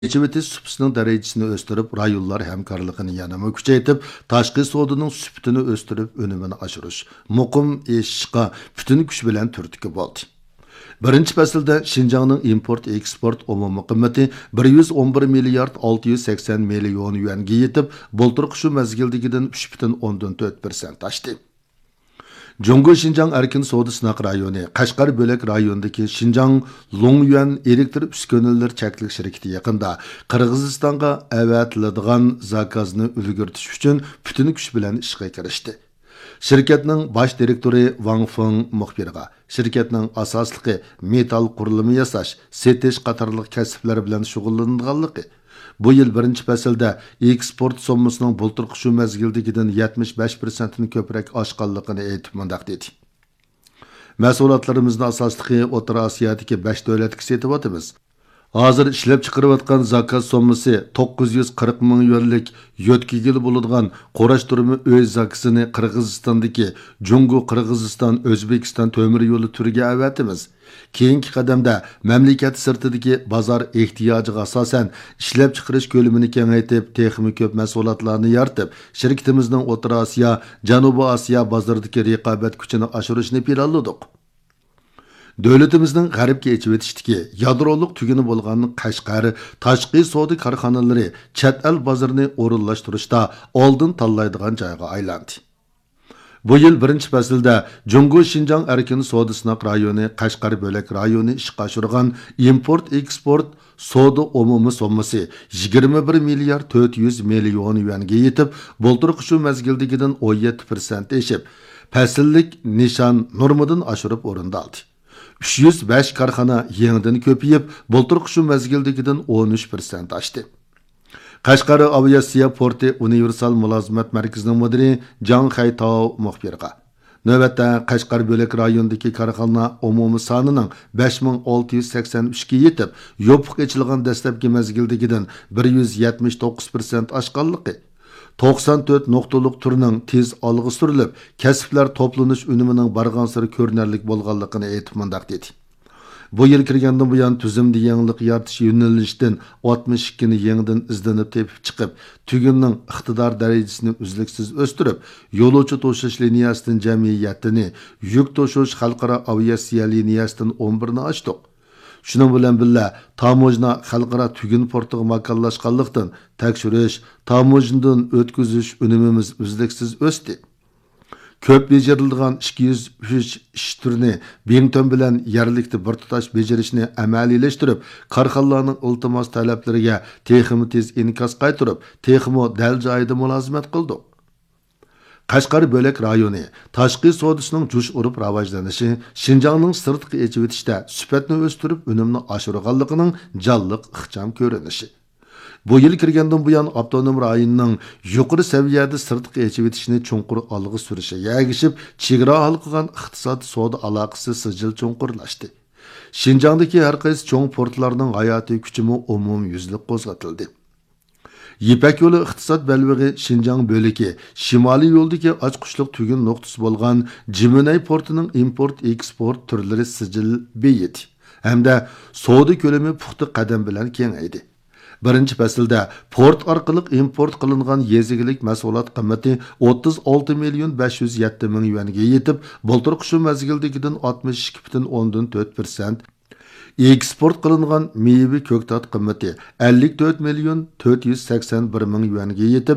Echivitish supisining darajasini o'stirib, rayonlar hamkorligini yanama kuchaytirib, tashqi savdoning supitini o'stirib, unumini oshirish, muqim eshishga butun kuch bilan turtki bo'ldi. Birinchi faslda Şinjanning import-eksport umumiy qiymati 111 milliard 680 million yuanga yetib, bulturqi shu mazgildagidan 3,4% oshdi. Jungo Şinjan erkin savdo sınaq rayoni, Qashqar bölek rayonidagi Şinjan Longyuan elektr uskunalar cheklik shirkati yaqinda Qirg'izistonga avatiladigan zakazni ulgurtish uchun butun kuch bilan ishga kirishdi. Şirketning bosh direktori Wang Feng muxbirga şirketning asosligi metal qurilma yasash, setish qatorliq kasblar bilan shug'ullanganligi, bu yil birinchi faslda eksport sommasining bulturqi shu mazgildagidan 75%ni ko'proq oshganligini aytib mundaq dedi. Mas'ulotlarimizni asosligi O'rta Osiyodagi 5 davlatga setyapmiz. Hozir ishlab chiqarayotgan zakaz sommasi 940 ming yuanlik yo'tkigil bo'ladigan qo'rashtirma o'z zakasini Qirg'izistondagi Jungo Qirg'iziston O'zbekiston to'mir yo'li turiga avatimiz. Keyingi qadamda mamlakat sirtidagi bozor ehtiyojiga asosan ishlab chiqarish ko'lamini kengaytirib, texnik ko'p mahsulotlarni yaratib, shirkatimizning O'rta Osiyo, Janubiy Osiyo bozoridagi raqobat kuchini oshirishni planladik. Devletimizning g'arbga echib etishdiki, yadroliq tuguni bo'lgan Qashqar tashqi savdo korxonalari chet el bozorini o'rinlashtirishda oldin tanlaydigan joyga aylandi. Bu yil birinchi faslda Jungo Şinjan erkin savdo sınaq rayoni, Qashqar bölek rayoni ishga oshirgan import-eksport savdo umumiy sommasi 21 milliard 400 million yuanga yetib, bulturqi shu mazgildagidan 17% eshib, fasllik nishon normadan oshirib o'rinda oldi. 305 korxona yangidan ko'payib, bulturqi shu mazgildagidan 13% oshdi. Qashqar aviatsiya porti universal mulozimat markazining mudiri Jang Xaytao muxbirga navbatda Qashqar bölek rayonidagi korxona umumiy sonining 5683 ga yetib, yopiq ochilgan dastlabki mazgildagidan 179% oshganligi, 94 nuqtalik turning tez olg'a surilib, kasblar to'planish unimining barg'ansiri ko'rinarlik bo'lganligini aytib mundaq dedi. Bu yil kirgandan buyon tuzumda yangilik yaratish yo'nalishdan 62 ni yangidan izlanib tepib chiqib, tugunning iqtidor darajasini uzluksiz o'stirib, yo'lovchi to'shish liniyasidan jamiyatini, yuk to'shish xalqaro aviatsiya liniyasidan 11 ni ochdik. Shuning bilan birga tamojna xalqaro tugun portiga makonlashganlikdan tekshirish, tamojnadan o'tkazish unumimiz uzluksiz o'sdi. Köp bejirildigan 203 ish turini Bington bilan yerlikda bir tutash bejirishni amaliyleştirib, korxonalarning iltimos talablariga texmi tez inkas qaytirib, texmo dal joyida mulozimat qildik. Qashqar bölek rayoni tashqi savdosining jush urib rivojlanishi, Şinjanning sirtqi echib etishda sifatni o'stirib, unumni oshirganligining jonliq ixcham ko'rinishi. Bu yil kirgandan buyon avtonom rayonning yuqori saviyada sirtqi echib etishini chunqur olg'a surishi yagishib, chegara halqigan iqtisod savdo aloqasi sijil chunqurlashdi. Şinjandagi har qaysi cho'ng portlarning hayotiy kuchimi umumyuzlik qo'zg'atildi. Yipak yo'li iqtisod balvig'i Şinjan böleki shimoliy yo'ldagi ochqushliq tugun nuqtasi bo'lgan Jimunay portining import-eksport turlari sijil beyit hamda savdo ko'lami puxta qadam bilan kengaydi. Birinchi faslda port orqali import qilingan yezigilik mahsulot qiymati 36 million 507 ming yuanga yetib, bulturqi shu mazgildagidan 62,4%, eksport qilingan meyve ko'ktat qiymati 54 million 481 ming yuanga yetib,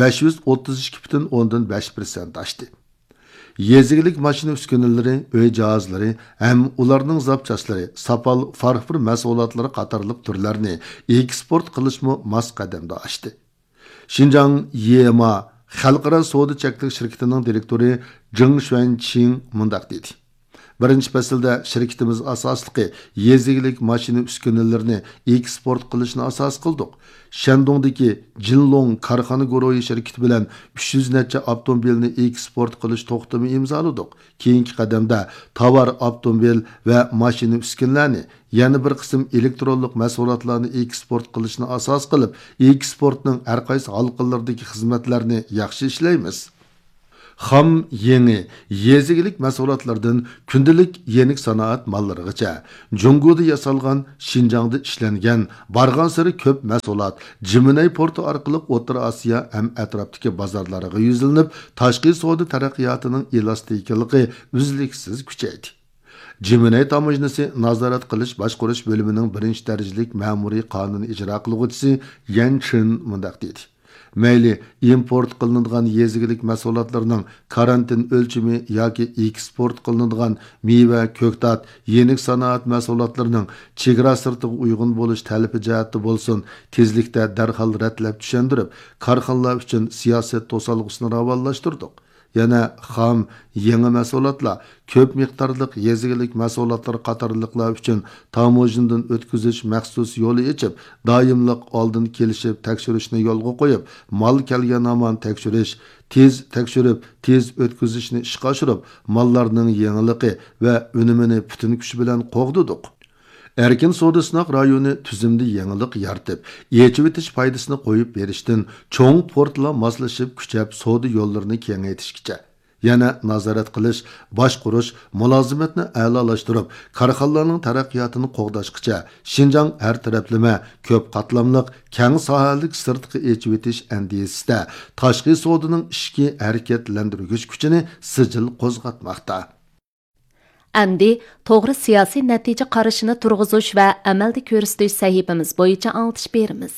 532,5% oshdi. Yezigilik mashina uskunalari, uy jihozlari ham ularning zapchastlari, sapal farqli mahsulotlari qatorliq turlarni eksport qilishmi mos qadamda oshdi. Şinjan Yema xalqaro savdo cheklik shirkatining direktori Jing Xuanqing mundaq dedi. Birinchi faslda shirkatimiz asosligi yezigilik mashina uskunalarini eksport qilishni asos qildik. Shandongdagi Jinlong korxona guruhi shirkati bilan 300 necha avtomobilni eksport qilish to'xtami imzoladik. Keyingi qadamda tovar, avtomobil va mashina uskunalarini, yana bir qism elektronlik mahsulotlarni eksport qilishni asos qilib, eksportning har qaysi halqalardagi xizmatlarni yaxshi ishlaymiz. Xam, yeni, yezigilik mahsulotlardan kundalik yenik sanoat mollarigacha, Jungoda yasalgan, Şinjangda ishlangan, bargan sari ko'p mahsulot Jiminay porti orqali O'rta Osiyo ham atrofdagi bozorlarga yuzilinib, tashqi savdo taraqqiyotining elastikiligi uzluksiz kuchaydi. Jiminay tamojnasi nazorat qilish boshqarish bo'limining birinchi darajalik ma'muriy qonun ijro qiluvchisi Yan Chin mundaq dedi. Mayli import qilinadigan yezigilik mahsulotlarning karantin o'lchami yoki eksport qilinadigan meva, ko'ktat, yenik sanoat mahsulotlarining chegara sirtiga uyg'un bo'lish talabi jihati bo'lsin, tezlikda darhol ratlab tushundirib, korxonalar uchun siyosat to'salg'usini ravonlashtirdik. Yana xam, yangi mahsulotlar, ko'p miqdorliq yezigilik mahsulotlar qatorliqlar uchun tamojindan o'tkazish maxsus yo'li ochib, doimliq oldin kelishib tekshirishni yo'lga qo'yib, mol kelgan hamon tekshirish, tez tekshirib, tez o'tkazishni ishga oshirib, mollarning yangiligi va unumini butun kuch bilan qo'g'didik. Erkin savdo sınaq rayoni tüzümde yangilik yaratib, yechib etish foydasini qo'yib berishdan cho'ng portlar moslashib kuchab savdo yo'llarini kengaytirishgacha, yana nazorat qilish, boshqarish, mulozimatni a'lolashtirib, korxonalarning taraqqiyotini qo'g'dashgacha Şinjang har taraflama, ko'p qatlamliq, keng sohalik sirtqi yechib etish andisida tashqi savdoning ishki harakatlantirgich kuchini sijil qo'zg'atmoqda. Әмді to'g'ri siyosiy natija qarashini turg'izish va amalda ko'rsatish sahifamiz bo'yicha anglitish beramiz.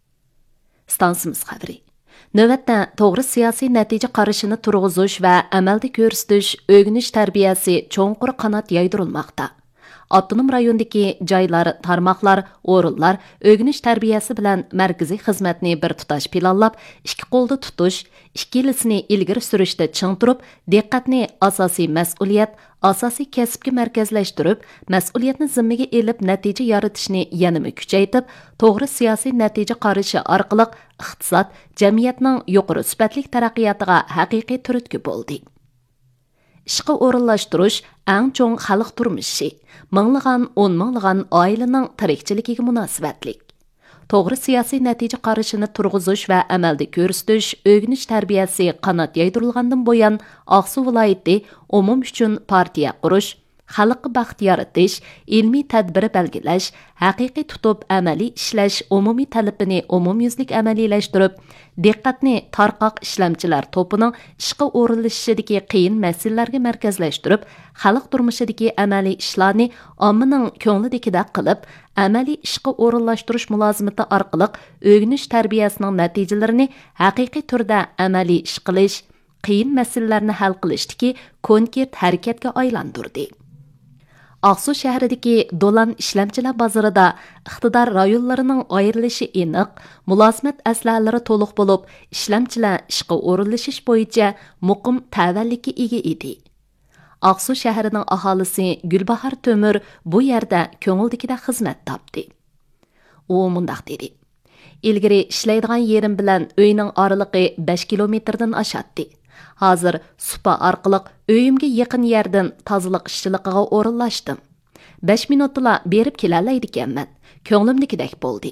Stansimiz xabari. Navbatda to'g'ri siyosiy natija qarashini turg'izish va amalda ko'rsatish o'rganish tarbiyasi cho'nqur qanot yaydirilmoqda. Avtonom rayondagi joylar, tarmoqlar, o'rinlar o'rganish tarbiyasi bilan markaziy xizmatni bir tutash planlab, ikki qo'lda tutish, ikkilisini ilgari surishda ching turib, diqqatni asosiy mas'uliyat, asosiy kasbga markazlashtirib, mas'uliyatni zimmaga elib natija yaratishni yanada kuchaytirib, to'g'ri siyosiy natija qarashi orqali iqtisod, jamiyatning yuqori sifatli taraqqiyotiga haqiqiy turtki bo'ldi. ishqa o'rinlashtirish eng cho'ng xalq turmushi, minglagan, o'n minglagan oilaning tirikchiligiga munosabatlik. To'g'ri siyosiy natija qarashini turg'izish va amalda ko'rsatish o'rganish tarbiyasi qanot yaydirilgandan buyon Aqsu viloyati umum uchun partiya qurish, xalqqa baxt yaratish, ilmiy tadbir belgilash, haqiqiy tutib amaliy ishlash umumiy talabini umumyuzlik amaliylashtirib, diqqatni tarqoq ishlamchilar to'pining ishqa o'rinlashishidagi qiyin masalalarga markazlashtirib, xalq turmushidagi amaliy ishlarni ommaning ko'nglidagidek qilib, amaliy ishqa o'rinlashtirish mulozimati orqali o'rganish tarbiyasining natijalarini haqiqiy turda amaliy ish qilish, qiyin masalalarni hal qilishdagi konkret harakatga aylantirdi. Aqsu shahridagi do'lan ishlamchilar bozorida iqtidor rayonlarining ayrilishi aniq, mulozimat aslahalari to'liq bo'lib, ishlamchilar ishqa o'rinlashish bo'yicha muqim tavallikka ega edi. Aqsu shahrining aholisi Gulbahor To'mir bu yerda ko'ngildagida xizmat topdi. U mundaq dedi: "Ilgari ishlaydigan yerim bilan uyning oraliqi 5 kilometrdan oshadi. Hozir supa orqali uyimga yaqin yerdan tozalik ishchiligiga o'rinlashdim. 5 minutda berib kelalaydiganman. Ko'nglimdagidek bo'ldi."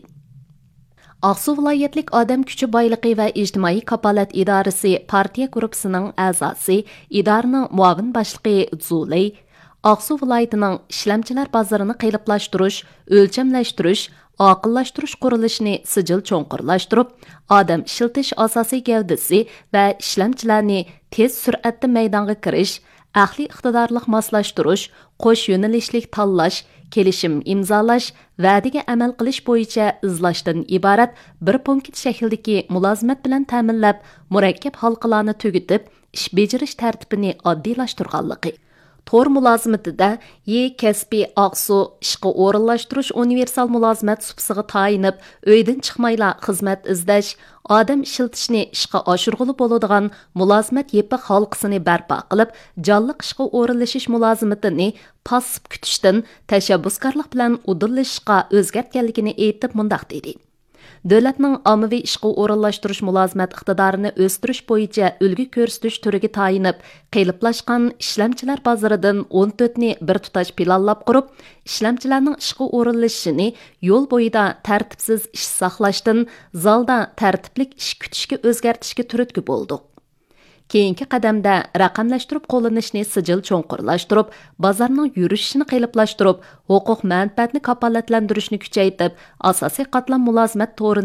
Aqsu viloyatlik odam kuchi boyligi va ijtimoiy kapolat idorasi partiya guruhining a'zosi, idoraning muavin boshlig'i Zuley, Aqsu viloyatining ishlamchilar bozorini qayliqlashtirish, o'lchamlashtirish, aqillashtirish qurilishini sijil cho'nqurlashtirib, odam ishiltish asosiy gavdasi va ishlamchilarni tez sur'atda maydonga kirish, ahli iqtidorliq moslashtirish, qo'sh yo'nalishlik tanlash, kelishim imzolash, va'daga amal qilish bo'yicha izlashdan iborat bir punkt shakldagi mulozimat bilan ta'minlab, murakkab halqalarni tugitib, ish bajarish tartibini oddiylashtirganligi. Tor mulozimatida kasbiy Aqsu ishqa o'rinlashtirish universal mulozimat supsiga tayinib, uydan chiqmayla xizmat izlash, odam ishiltishni ishqa oshirg'ili bo'ladigan mulozimat yepiq halqasini barpo qilib, jonliq ishqa o'rinlashish mulozimatini passiv kutishdan tashabbuskorlik bilan udillashishga o'zgartganligini aytib mundaq dedi: Davlatning ommaviy ishqa o'rinlashtirish mulozimat iqtidorini o'stirish bo'yicha ulgu ko'rsatish turiga tayinib, qiyliplashgan ishlamchilar bozoridan 14 ni bir tutash planlab qurib, ishlamchilarning ishqa o'rinlashishini yo'l bo'yida tartibsiz ish saqlashdan zalda tartiblik ish kutishga o'zgartishga turtki bo'ldi. Keyingi qadamda raqamlashtirib qo'llanishni sijil cho'nqurlashtirib, bozorning yurishini qiyinlashtirib, huquq manfaatni kafolatlantirishni kuchaytirib, asosiy qatlam mulozimat to'rini